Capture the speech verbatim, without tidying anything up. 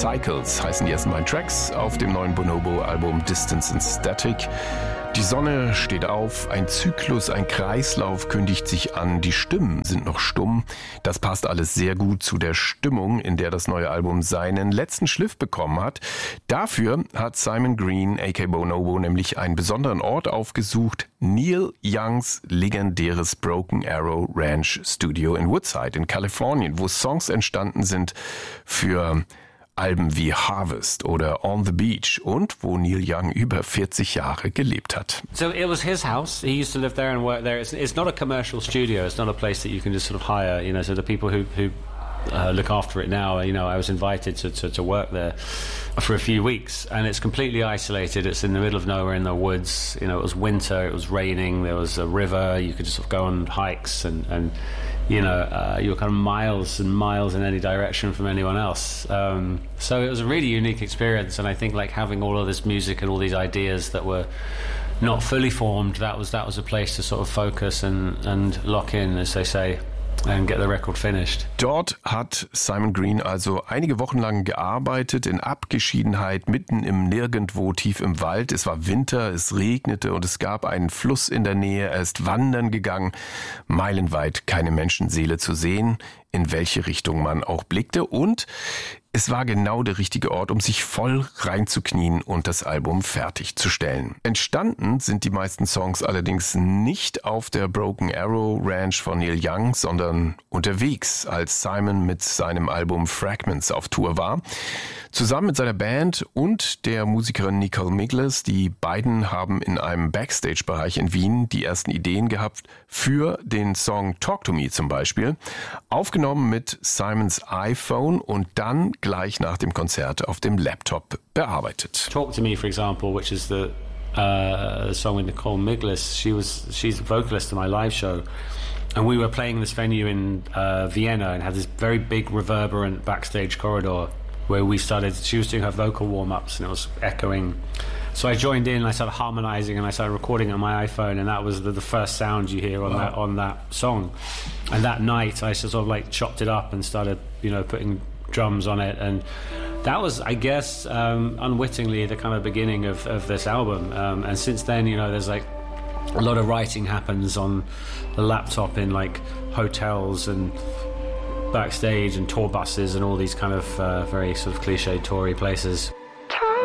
Cycles heißen die ersten beiden Tracks auf dem neuen Bonobo-Album Distance and Static. Die Sonne steht auf, ein Zyklus, ein Kreislauf kündigt sich an, die Stimmen sind noch stumm. Das passt alles sehr gut zu der Stimmung, in der das neue Album seinen letzten Schliff bekommen hat. Dafür hat Simon Green, aka Bonobo, nämlich einen besonderen Ort aufgesucht, Neil Youngs legendäres Broken Arrow Ranch Studio in Woodside in Kalifornien, wo Songs entstanden sind für Alben wie Harvest oder On the Beach und wo Neil Young über vierzig Jahre gelebt hat. So it was his house. He used to live there and work there. It's, it's not a commercial studio. It's not a place that you can just sort of hire, you know, so the people who, who uh, look after it now, you know, I was invited to, to, to work there for a few weeks and it's completely isolated. It's in the middle of nowhere in the woods. You know, it was winter, it was raining, there was a river, you could just sort of go on hikes and, and you know, uh, you were kind of miles and miles in any direction from anyone else. Um, so it was a really unique experience, and I think like having all of this music and all these ideas that were not fully formed, that was that was a place to sort of focus and, and lock in, as they say, and get the record finished. Dort hat Simon Green also einige Wochen lang gearbeitet, in Abgeschiedenheit, mitten im Nirgendwo, tief im Wald. Es war Winter, es regnete und es gab einen Fluss in der Nähe. Er ist wandern gegangen, meilenweit keine Menschenseele zu sehen, in welche Richtung man auch blickte. Und es war genau der richtige Ort, um sich voll reinzuknien und das Album fertigzustellen. Entstanden sind die meisten Songs allerdings nicht auf der Broken Arrow Ranch von Neil Young, sondern unterwegs, als Simon mit seinem Album Fragments auf Tour war. Zusammen mit seiner Band und der Musikerin Nicole Miglis, die beiden haben in einem Backstage-Bereich in Wien die ersten Ideen gehabt für den Song Talk to Me zum Beispiel, aufgenommen mit Simons iPhone und dann gleich nach dem Konzert auf dem Laptop bearbeitet. Talk to Me, for example, which is the uh, song with Nicole Miglis. She was she's a vocalist in my live show, and we were playing this venue in uh, Vienna and had this very big reverberant backstage corridor where we started. She was doing her vocal warm-ups and it was echoing. So I joined in and I started harmonizing and I started recording on my iPhone, and that was the, the first sound you hear on wow. that on that song. And that night I sort of like chopped it up and started, you know, putting drums on it, and that was, I guess, um, unwittingly the kind of beginning of, of this album. Um, and since then, you know, there's like a lot of writing happens on the laptop in like hotels and backstage and tour buses and all these kind of uh, very sort of cliche toury places.